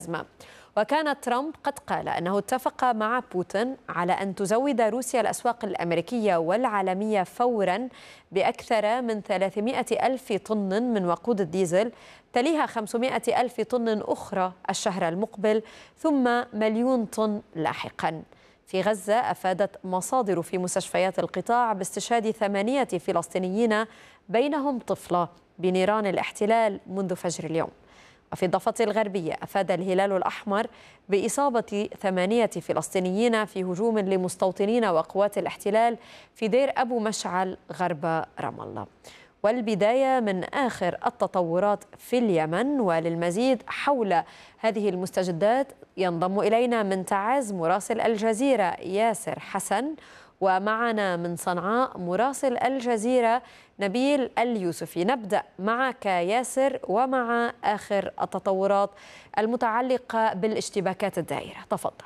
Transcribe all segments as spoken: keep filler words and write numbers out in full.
الأزمة. وكان ترامب قد قال أنه اتفق مع بوتين على أن تزود روسيا الأسواق الأمريكية والعالمية فورا بأكثر من ثلاثمائة ألف طن من وقود الديزل، تليها خمسمائة ألف طن أخرى الشهر المقبل، ثم مليون طن لاحقا. في غزة أفادت مصادر في مستشفيات القطاع باستشهاد ثمانية فلسطينيين بينهم طفلة بنيران الاحتلال منذ فجر اليوم. وفي الضفة الغربية أفاد الهلال الأحمر بإصابة ثمانية فلسطينيين في هجوم لمستوطنين وقوات الاحتلال في دير أبو مشعل غرب رام الله. والبداية من آخر التطورات في اليمن، وللمزيد حول هذه المستجدات ينضم إلينا من تعز مراسل الجزيرة ياسر حسن، ومعنا من صنعاء مراسل الجزيرة نبيل اليوسفي. نبدأ معك ياسر ومع آخر التطورات المتعلقة بالاشتباكات الدائرة، تفضل.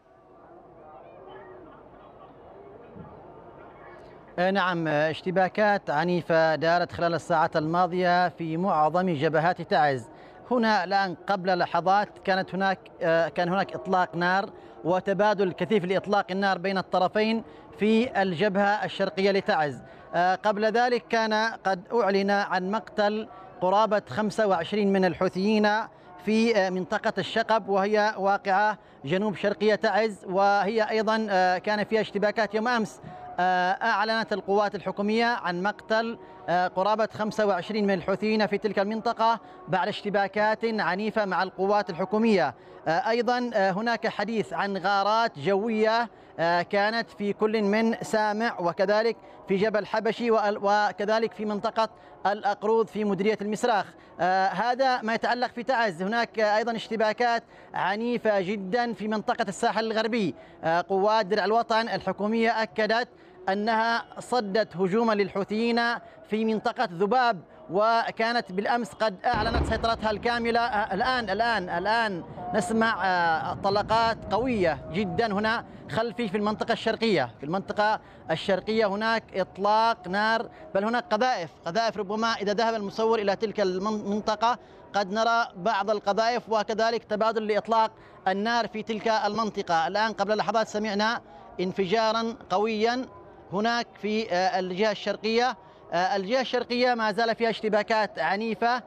نعم، اشتباكات عنيفة دارت خلال الساعات الماضية في معظم جبهات تعز. هنا الآن قبل لحظات كانت هناك كان هناك إطلاق نار وتبادل كثيف لإطلاق النار بين الطرفين في الجبهة الشرقية لتعز. قبل ذلك كان قد أعلن عن مقتل قرابة خمسة وعشرين من الحوثيين في منطقة الشقب، وهي واقعة جنوب شرقية تعز، وهي أيضا كان فيها اشتباكات يوم أمس. أعلنت القوات الحكومية عن مقتل قرابة خمسة وعشرين من الحوثيين في تلك المنطقة بعد اشتباكات عنيفة مع القوات الحكومية. أيضا هناك حديث عن غارات جوية كانت في كل من سامع وكذلك في جبل حبشي وكذلك في منطقة الأقروض في مديرية المسراخ. هذا ما يتعلق في تعز. هناك أيضا اشتباكات عنيفة جدا في منطقة الساحل الغربي. قوات درع الوطن الحكومية أكدت أنها صدت هجوما للحوثيين في منطقة ذباب، وكانت بالأمس قد أعلنت سيطرتها الكاملة. الآن الآن الآن نسمع طلقات قوية جدا هنا خلفي في المنطقة الشرقية. في المنطقة الشرقية هناك إطلاق نار، بل هناك قذائف قذائف ربما إذا ذهب المصور إلى تلك المنطقة قد نرى بعض القذائف، وكذلك تبادل لإطلاق النار في تلك المنطقة. الآن قبل لحظات سمعنا انفجارا قويا هناك في الجهة الشرقية. الجهة الشرقية ما زال فيها اشتباكات عنيفة،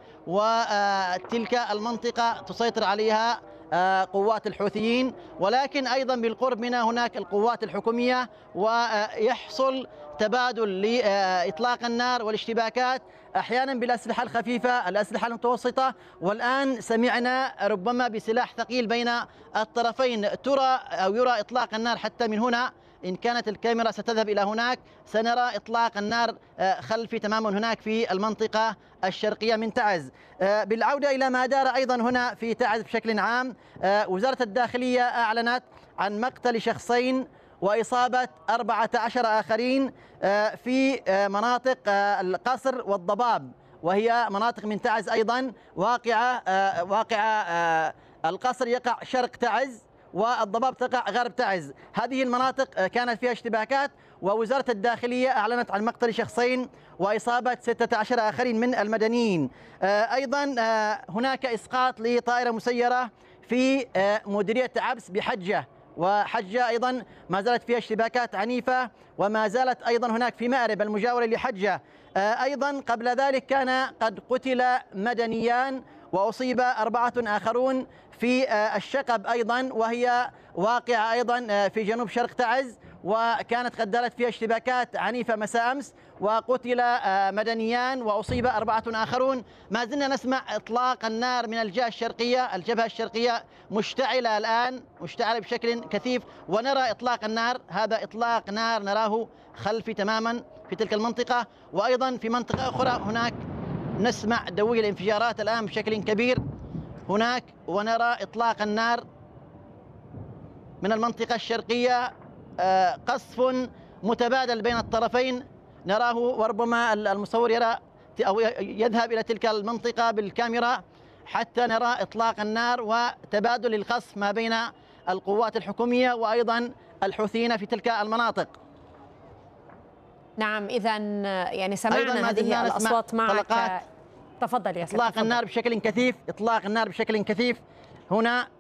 وتلك المنطقة تسيطر عليها قوات الحوثيين، ولكن أيضا بالقرب منها هناك القوات الحكومية، ويحصل تبادل لإطلاق النار والاشتباكات أحيانا بالأسلحة الخفيفة، الأسلحة المتوسطة، والآن سمعنا ربما بسلاح ثقيل بين الطرفين. ترى أو يرى إطلاق النار حتى من هنا. إن كانت الكاميرا ستذهب إلى هناك سنرى إطلاق النار خلفي تماما هناك في المنطقة الشرقية من تعز. بالعودة إلى ما دار أيضا هنا في تعز بشكل عام، وزارة الداخلية أعلنت عن مقتل شخصين وإصابة أربعة عشر آخرين في مناطق القصر والضباب، وهي مناطق من تعز أيضا. واقعة واقعة القصر يقع شرق تعز والضباب تقع غرب تعز. هذه المناطق كانت فيها اشتباكات، ووزارة الداخلية أعلنت عن مقتل شخصين وإصابة ستة عشر آخرين من المدنيين. أيضا هناك إسقاط لطائرة مسيرة في مديرية عبس بحجة، وحجة أيضا ما زالت فيها اشتباكات عنيفة، وما زالت أيضا هناك في مأرب المجاورة لحجة. أيضا قبل ذلك كان قد قتل مدنيان وأصيب أربعة آخرون في الشقب أيضا، وهي واقعة أيضا في جنوب شرق تعز، وكانت قد دارت فيها اشتباكات عنيفة مساء أمس وقتل مدنيان وأصيب أربعة آخرون. ما زلنا نسمع إطلاق النار من الجهة الشرقية. الجبهة الشرقية مشتعلة الآن، مشتعلة بشكل كثيف، ونرى إطلاق النار. هذا إطلاق نار نراه خلفي تماما في تلك المنطقة. وأيضا في منطقة أخرى هناك نسمع دوي الانفجارات الآن بشكل كبير هناك، ونرى إطلاق النار من المنطقة الشرقية. قصف متبادل بين الطرفين نراه، وربما المصور يرى أو يذهب إلى تلك المنطقة بالكاميرا حتى نرى إطلاق النار وتبادل القصف ما بين القوات الحكومية وأيضا الحوثيين في تلك المناطق. نعم، إذا يعني سمعنا هذه الأصوات معك. تفضل يا سيدي. إطلاق النار بشكل كثيف، إطلاق النار بشكل كثيف هنا